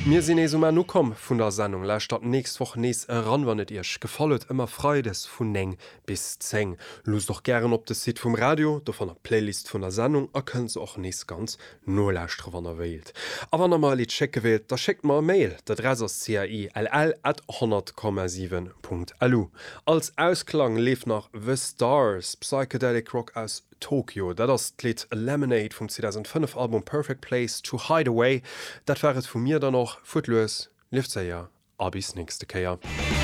Mir sinn eso no kom vun der Sendung lächt dat nächst woch nees ranwannet Isch gefallet immer freides vun eng bis 10. Los doch gern op de Sit vum Radio, do van der Playlist vun der Sendung erkënnt och nees ganz nolächt wann erwählt. A wann normal check gewählt, da schickt mal Mail, dat Adress CAI@100,7.lu. Als Ausklang lief nach The Stars, Psychedelic Rock aus Tokyo, dat ass d'Lied Lemonade vom 2005 Album Perfect Place to Hide Away. Dat wäret vu mir dann noch futlos, lift se ja, a bis nächste Keier.